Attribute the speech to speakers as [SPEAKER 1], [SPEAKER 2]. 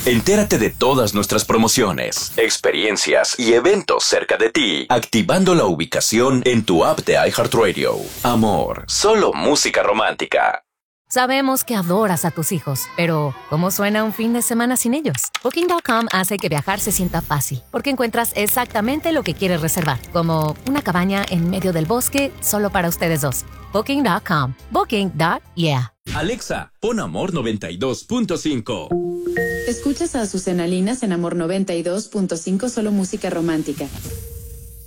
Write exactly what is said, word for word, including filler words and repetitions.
[SPEAKER 1] Entérate de todas nuestras promociones, experiencias y eventos cerca de ti, activando la ubicación en tu app de iHeartRadio. Amor, solo música romántica.
[SPEAKER 2] Sabemos que adoras a tus hijos, pero ¿cómo suena un fin de semana sin ellos? Booking punto com hace que viajar se sienta fácil, porque encuentras exactamente lo que quieres reservar, como una cabaña en medio del bosque solo para ustedes dos. Booking punto com. Booking. Yeah.
[SPEAKER 1] Alexa, pon Amor noventa y dos punto cinco.
[SPEAKER 3] Escuchas a Azucena Linas en Amor noventa y dos punto cinco, solo música romántica.